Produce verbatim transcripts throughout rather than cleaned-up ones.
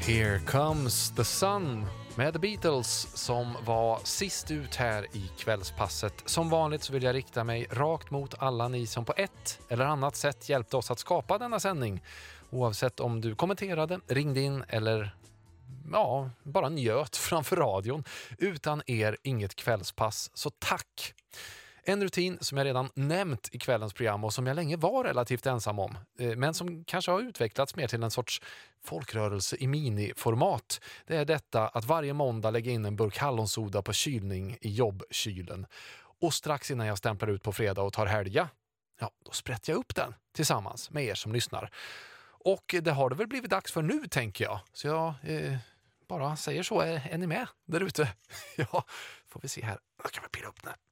Here comes the sun med The Beatles som var sist ut här i kvällspasset. Som vanligt så vill jag rikta mig rakt mot alla ni som på ett eller annat sätt hjälpte oss att skapa denna sändning. Oavsett om du kommenterade, ringde in eller ja, bara njöt framför radion. Utan er inget kvällspass, så tack! En rutin som jag redan nämnt i kvällens program och som jag länge var relativt ensam om, men som kanske har utvecklats mer till en sorts folkrörelse i miniformat. Det är detta att varje måndag lägga in en burk hallonsoda på kylning i jobbkylen. Och strax innan jag stämplar ut på fredag och tar helga, ja, då sprättar jag upp den tillsammans med er som lyssnar. Och det har det väl blivit dags för nu, tänker jag. Så jag eh, bara säger så, är, är ni med där ute? Ja, får vi se här. Då kan vi pilla upp den.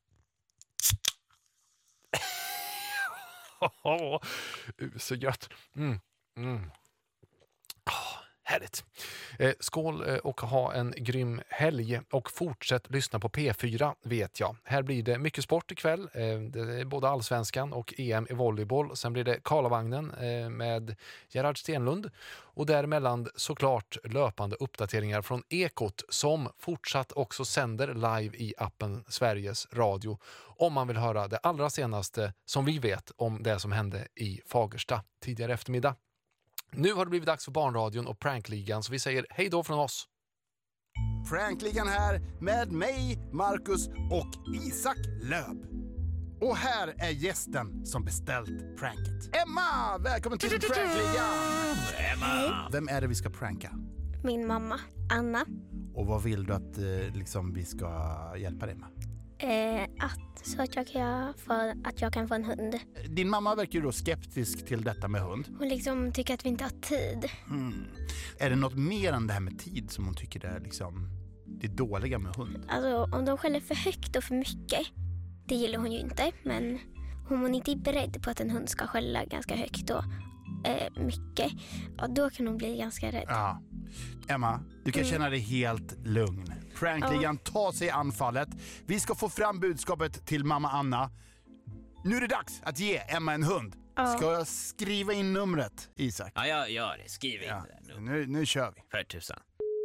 Oh, så gött. Mm. Mm. Oh, härligt. Eh, skål eh, och ha en grym helg. Och fortsätt lyssna på P fyra, vet jag. Här blir det mycket sport ikväll. Eh, det är både Allsvenskan och E M i volleyboll. Sen blir det Karlavagnen eh, med Gerhard Stenlund. Och däremellan såklart löpande uppdateringar från Ekot som fortsatt också sänder live i appen Sveriges Radio. Om man vill höra det allra senaste som vi vet om det som hände i Fagersta tidigare eftermiddag. Nu har det blivit dags för Barnradion och Prankligan, så vi säger hej då från oss. Prankligan här med mig, Marcus och Isak Löb. Och här är gästen som beställt pranket. Emma, välkommen till Prankligan! Emma! Vem är det vi ska pranka? Min mamma, Anna. Och vad vill du att eh, liksom, vi ska hjälpa dig med? Eh, att, så att jag, kan få, att jag kan få en hund. Din mamma verkar ju då skeptisk till detta med hund. Hon liksom tycker att vi inte har tid. Mm. Är det något mer än det här med tid som hon tycker är liksom det dåliga med hund? Alltså om de skäller för högt och för mycket, det gillar hon ju inte. Men om hon inte är beredd på att en hund ska skälla ganska högt och eh, mycket, ja, då kan hon bli ganska rädd. Ja. Emma, du kan mm. känna dig helt lugn. Prankligan ja. tar sig anfallet. Vi ska få fram budskapet till mamma Anna. Nu är det dags att ge Emma en hund. Ja. Ska jag skriva in numret, Isak? Ja, jag gör det. Skriv in ja. det nu. nu. Nu kör vi. För tusan.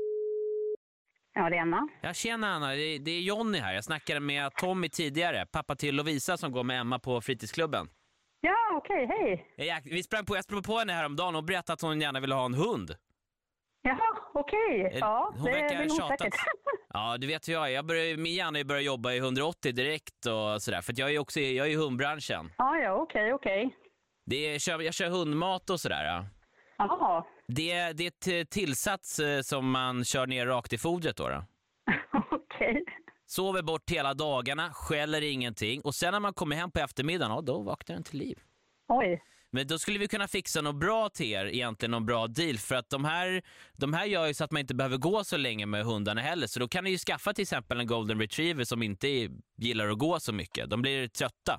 Ja, det är Emma. Ja, tjena Anna. Det, det är Johnny här. Jag snackade med Tommy tidigare. Pappa till Lovisa som går med Emma på fritidsklubben. Ja, okej. Okay, hej. Jag, vi sprang på, jag sprang på henne häromdagen och berättade att hon gärna ville ha en hund. Jaha, okej. Okay. Ja, hon det verkar är tjatat. Ja, du vet hur jag är. Jag börjar, min hjärna börjar jobba i hundraåttio direkt och sådär. För att jag är också jag är i hundbranschen. Ja, ja, okej, okay, okej. Okay. Det är, jag kör hundmat och sådär. Ja. Jaha. Det, det är ett tillsats som man kör ner rakt i fodret då. då. Okej. Okay. Sover bort hela dagarna, skäller ingenting. Och sen när man kommer hem på eftermiddagen, ja, då vaknar den till liv. Oj. Men då skulle vi kunna fixa något bra till er, egentligen någon bra deal. För att de här, de här gör ju så att man inte behöver gå så länge med hundarna heller. Så då kan ni ju skaffa till exempel en golden retriever som inte gillar att gå så mycket. De blir trötta.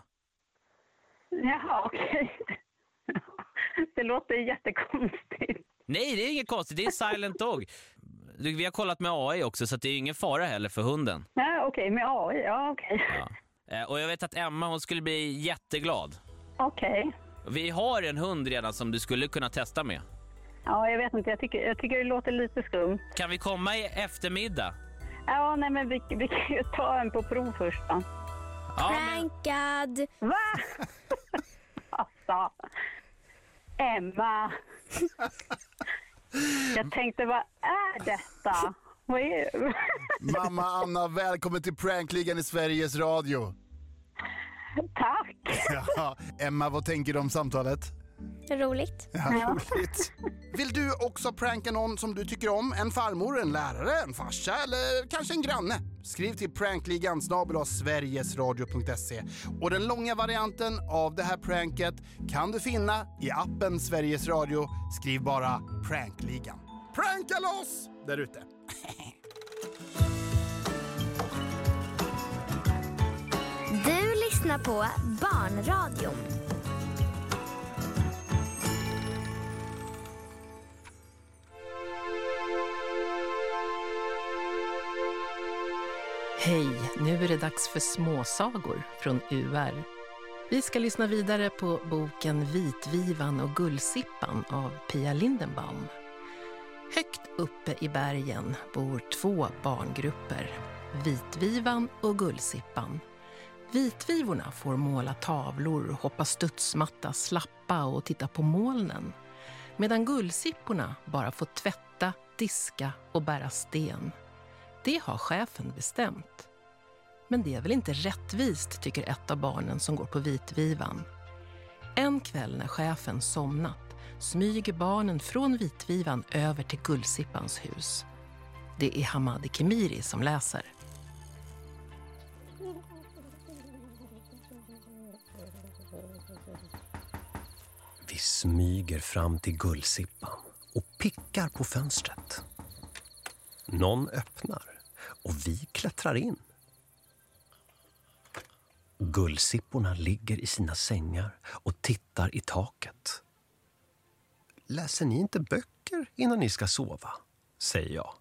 Jaha, okej. Okay. Det låter jättekonstigt. Nej, det är inget konstigt. Det är silent dog. Vi har kollat med A I också så att det är ingen fara heller för hunden. Ja, okej. Okay. Med A I, ja okej. Okay. Ja. Och jag vet att Emma, hon skulle bli jätteglad. Okej. Okay. Vi har en hund redan som du skulle kunna testa med. Ja, jag vet inte. Jag tycker, jag tycker det låter lite skumt. Kan vi komma i eftermiddag? Ja, nej men vi, vi kan ju ta en på prov först då. Ja, Prankad! Men... Va? Alltså... Emma. Jag tänkte, vad är detta? Vad är det? Mamma Anna, välkommen till Prankligan i Sveriges Radio. Tack. Ja, Emma, vad tänker du om samtalet? Roligt. Ja, roligt. Vill du också pranka någon som du tycker om? En farmor, en lärare, en farsa eller kanske en granne? Skriv till prankligan snabel-a sverigesradio punkt se. Och den långa varianten av det här pranket kan du finna i appen Sveriges Radio. Skriv bara Prankligan. Pranka loss där ute! Du lyssnar på Barnradion. Hej, nu är det dags för småsagor från U R. Vi ska lyssna vidare på boken Vitvivan och Gullsippan av Pia Lindenbaum. Högt uppe i bergen bor två barngrupper, Vitvivan och Gullsippan. Vitvivorna får måla tavlor, hoppa studsmatta, slappa och titta på molnen. Medan Gullsipporna bara får tvätta, diska och bära sten. Det har chefen bestämt. Men det är väl inte rättvist, tycker ett av barnen som går på Vitvivan. En kväll när chefen somnat smyger barnen från Vitvivan över till Gullsippans hus. Det är Hamadi Kemiri som läser. Vi smyger fram till Gullsippan och pickar på fönstret. Någon öppnar och vi klättrar in. Gullsipporna ligger i sina sängar och tittar i taket. Läser ni inte böcker innan ni ska sova? Säger jag.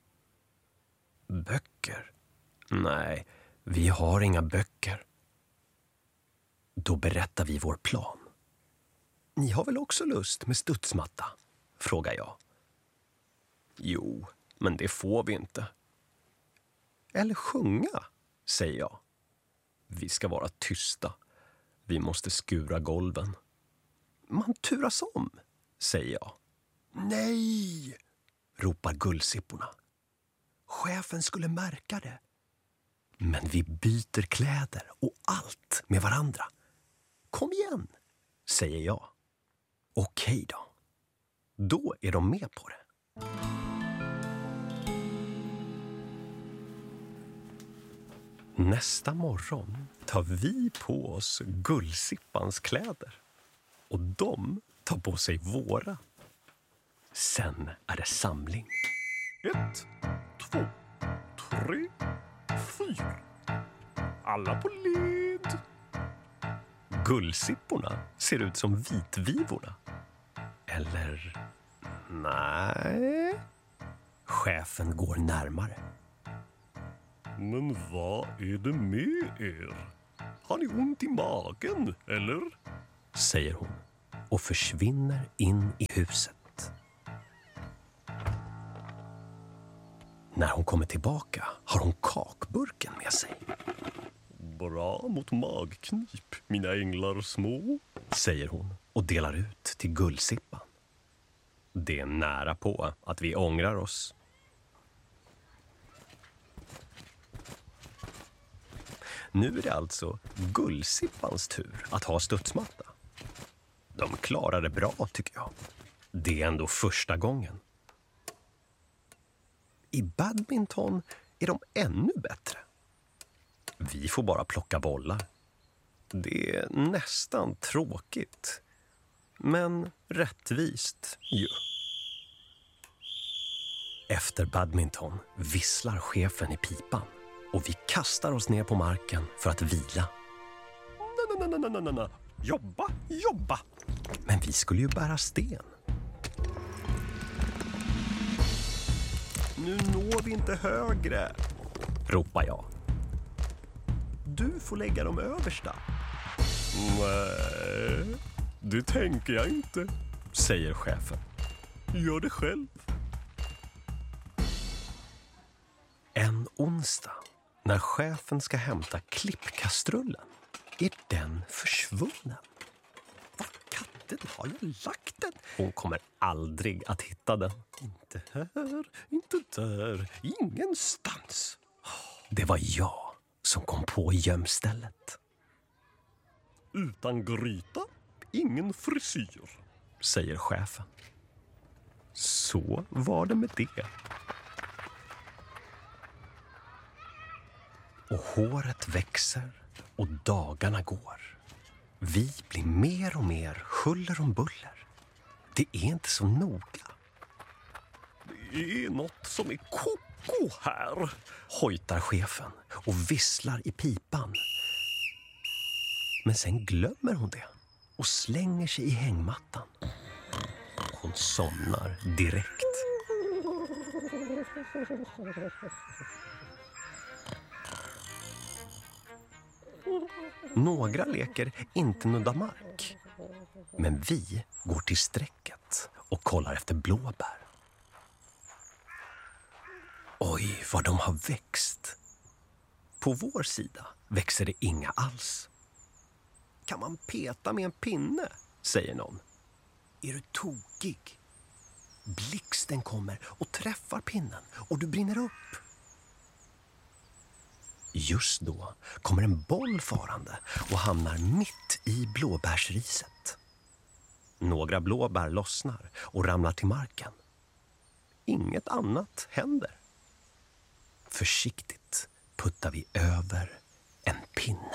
Böcker? Nej, vi har inga böcker. Då berättar vi vår plan. Ni har väl också lust med studsmatta? Frågar jag. Jo, men det får vi inte. Eller sjunga, säger jag. Vi ska vara tysta. Vi måste skura golven. Man turas om, säger jag. Nej, ropar Gullsipporna. Chefen skulle märka det. Men vi byter kläder och allt med varandra. Kom igen, säger jag. Okej då. Då är de med på det. Nästa morgon tar vi på oss Gullsippans kläder. Och de tar på sig våra. Sen är det samling. Ett, två, tre, fyra. Alla på led. Gullsipporna ser ut som vitvivorna. Eller... nej. Chefen går närmare. Men vad är det med er? Har ni ont i magen, eller? Säger hon och försvinner in i huset. När hon kommer tillbaka har hon kakburken med sig. Bra mot magknip, mina änglar små, säger hon och delar ut till Gullsippan. Det är nära på att vi ångrar oss. Nu är det alltså Gullsippans tur att ha studsmatta. De klarar det bra, tycker jag. Det är ändå första gången. I badminton är de ännu bättre. Vi får bara plocka bollar. Det är nästan tråkigt. Men rättvist ju. Efter badminton visslar chefen i pipan. Och vi kastar oss ner på marken för att vila. Na, na, na, na, na, na. Jobba, jobba. Men vi skulle ju bära sten. Nu når vi inte högre, ropar jag. Du får lägga dem översta. Nej, det tänker jag inte, säger chefen. Gör det själv. En onsdag, när chefen ska hämta klippkastrullen, är den försvunnen. Var katten har jag lagt den? Hon kommer aldrig att hitta den. Inte här, inte där, ingenstans. Det var jag som kom på gömstället. Utan gryta, ingen frisyr, säger chefen. Så var det med det. Och håret växer och dagarna går. Vi blir mer och mer huller om buller. Det är inte så noga. Det är något som är koko här, hojtar chefen och visslar i pipan. Men sen glömmer hon det och slänger sig i hängmattan. Hon somnar direkt. Några leker inte nudda mark. Men vi går till sträcket och kollar efter blåbär. Oj, vad de har växt. På vår sida växer det inga alls. Kan man peta med en pinne, säger någon. Är du tokig? Blixten kommer och träffar pinnen och du brinner upp. Just då kommer en boll farande och hamnar mitt i blåbärsriset. Några blåbär lossnar och ramlar till marken. Inget annat händer. Försiktigt puttar vi över en pinne.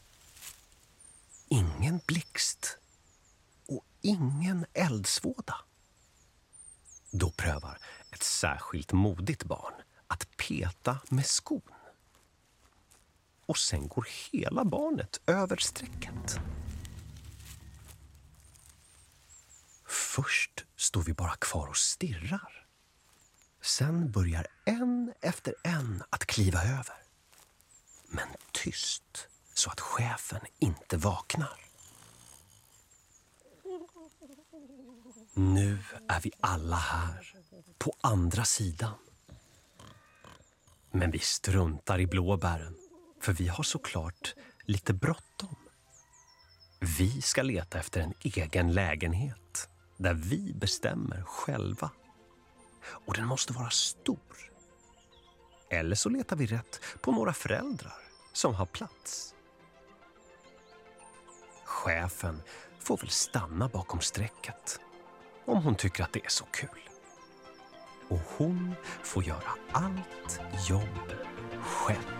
Ingen blixt och ingen eldsvåda. Då prövar ett särskilt modigt barn att peta med skon. Och sen går hela barnet över strecket. Först står vi bara kvar och stirrar. Sen börjar en efter en att kliva över. Men tyst så att chefen inte vaknar. Nu är vi alla här, på andra sidan. Men vi struntar i blåbären, för vi har såklart lite bråttom. Vi ska leta efter en egen lägenhet där vi bestämmer själva. Och den måste vara stor. Eller så letar vi rätt på några föräldrar som har plats. Chefen får väl stanna bakom strecket om hon tycker att det är så kul. Och hon får göra allt jobb själv.